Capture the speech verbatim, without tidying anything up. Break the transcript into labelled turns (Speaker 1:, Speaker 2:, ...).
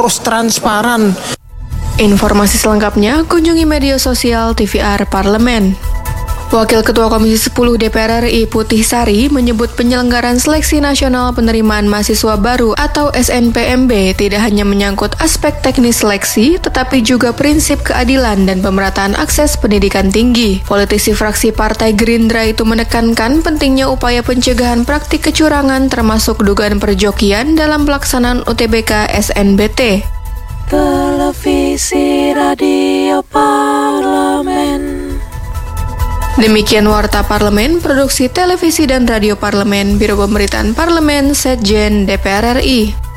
Speaker 1: harus transparan.
Speaker 2: Informasi selengkapnya kunjungi media sosial T V R Parlemen. Wakil Ketua Komisi sepuluh D P R R I Putih Sari menyebut penyelenggaraan Seleksi Nasional Penerimaan Mahasiswa Baru atau S N P M B tidak hanya menyangkut aspek teknis seleksi, tetapi juga prinsip keadilan dan pemerataan akses pendidikan tinggi. Politisi fraksi Partai Gerindra itu menekankan pentingnya upaya pencegahan praktik kecurangan termasuk dugaan perjokian dalam pelaksanaan U T B K S N B T.
Speaker 3: Televisi Radio Parlemen.
Speaker 2: Demikian Warta Parlemen, Produksi Televisi dan Radio Parlemen, Biro Pemberitaan Parlemen, Setjen D P R R I.